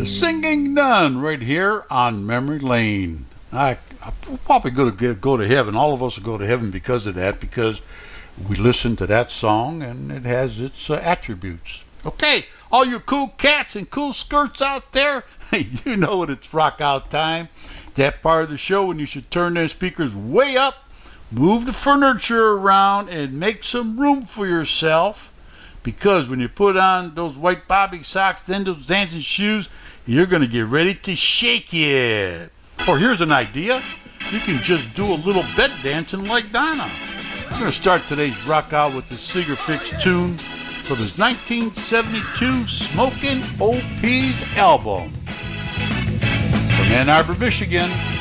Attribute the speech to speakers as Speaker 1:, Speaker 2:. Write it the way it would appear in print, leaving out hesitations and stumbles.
Speaker 1: The Singing Nun right here on Memory Lane. I'm probably going to go to heaven. All of us will go to heaven because of that, because we listen to that song and it has its attributes. Okay, all you cool cats and cool skirts out there, you know what, it's rock out time. That part of the show when you should turn those speakers way up, move the furniture around, and make some room for yourself. Because when you put on those white bobby socks, then those dancing shoes, you're going to get ready to shake it. Or here's an idea. You can just do a little bed dancing like Donna. I'm going to start today's rock out with the Seeger Fix tune from his 1972 Smokin' OP's album. From Ann Arbor, Michigan,